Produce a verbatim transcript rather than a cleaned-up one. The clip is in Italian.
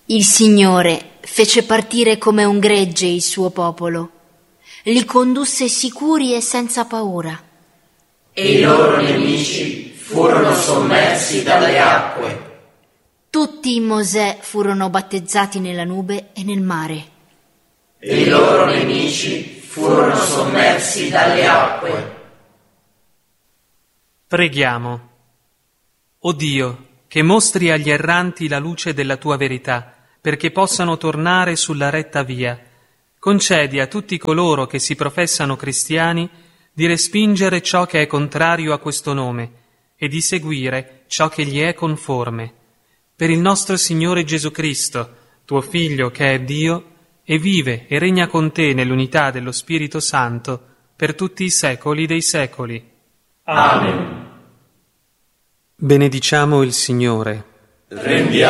Il Signore fece partire come un gregge il suo popolo, li condusse sicuri e senza paura. E i loro nemici furono sommersi dalle acque. Tutti in Mosè furono battezzati nella nube e nel mare. E i loro nemici furono sommersi dalle acque. Preghiamo. O Dio, che mostri agli erranti la luce della tua verità, perché possano tornare sulla retta via, concedi a tutti coloro che si professano cristiani di respingere ciò che è contrario a questo nome e di seguire ciò che gli è conforme. Per il nostro Signore Gesù Cristo, tuo Figlio che è Dio, e vive e regna con te nell'unità dello Spirito Santo per tutti i secoli dei secoli. Amen. Benediciamo il Signore. Rendiamo